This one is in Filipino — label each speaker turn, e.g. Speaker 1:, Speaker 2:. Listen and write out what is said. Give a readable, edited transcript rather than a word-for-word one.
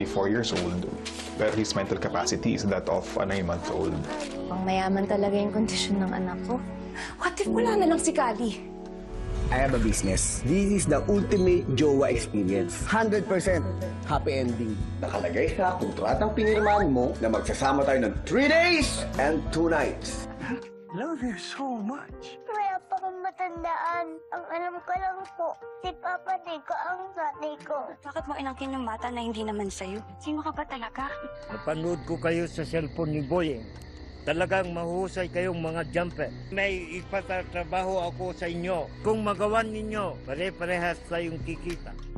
Speaker 1: 4 years old, pero his mental capacity is that of a 9-month-old.
Speaker 2: Pang mayaman talaga yung kondisyon ng anak ko.
Speaker 3: What if wala na lang si Kali?
Speaker 4: I have a business. This is the ultimate jowa experience. 100% happy ending. Nakalagay sa kontratang pinirmahan mo na magsasama tayo ng 3 days and 2 nights.
Speaker 5: Love you so much.
Speaker 6: Wala pa akong matandaan. Ang alam ko lang po, si Papa Nico ang tatay ko.
Speaker 7: Bakit mo inangkin ng bata na hindi naman sa'yo? Sino ka ba talaga?
Speaker 5: Napanood ko kayo sa cellphone ni Boyeng. Talagang mahusay kayong mga jumper. May ipatatrabaho ako sa inyo. Kung magawan ninyo, pare-parehas tayong kikita.